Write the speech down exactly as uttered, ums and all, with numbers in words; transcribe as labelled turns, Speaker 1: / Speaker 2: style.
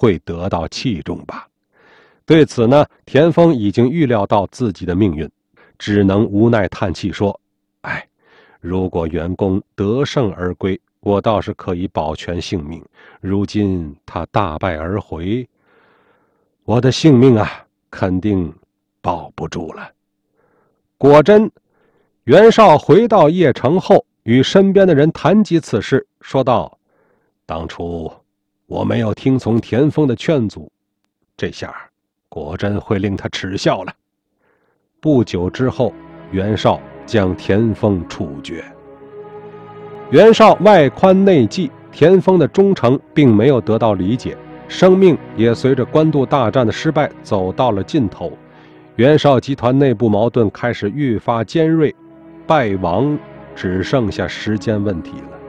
Speaker 1: 会得到器重吧。对此呢，田丰已经预料到自己的命运，只能无奈叹气说：哎，如果袁公得胜而归，我倒是可以保全性命，如今他大败而回，我的性命啊肯定保不住了。果真，袁绍回到邺城后，与身边的人谈及此事，说道：当初我没有听从田丰的劝阻，这下果真会令他耻笑了。不久之后，袁绍将田丰处决。袁绍外宽内忌，田丰的忠诚并没有得到理解，生命也随着官渡大战的失败走到了尽头。袁绍集团内部矛盾开始愈发尖锐，败亡只剩下时间问题了。